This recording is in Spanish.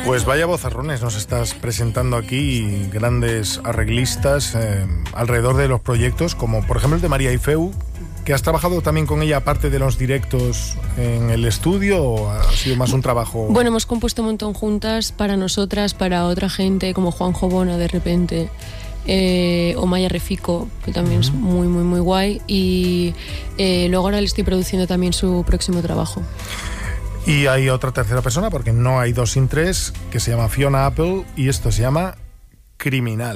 Pues vaya vozarrones nos estás presentando aquí, grandes arreglistas alrededor de los proyectos, como por ejemplo el de María Ifeu, que has trabajado también con ella aparte de los directos en el estudio, ¿o ha sido más un trabajo? Bueno, hemos compuesto un montón juntas, para nosotras, para otra gente, como Juanjo Bona de repente, o Maya Refico, que también es muy, muy, muy guay, y luego ahora le estoy produciendo también su próximo trabajo. Y hay otra tercera persona, porque no hay dos sin tres, que se llama Fiona Apple, y esto se llama Criminal.